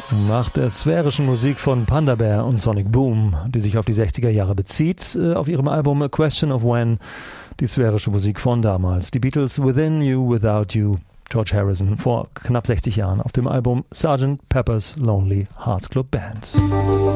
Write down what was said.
Nach der sphärischen Musik von Panda Bear und Sonic Boom, die sich auf die 60er Jahre bezieht, auf ihrem Album A Question of When, die sphärische Musik von damals. Die Beatles Within You, Without You, George Harrison vor knapp 60 Jahren auf dem Album Sgt. Pepper's Lonely Hearts Club Band.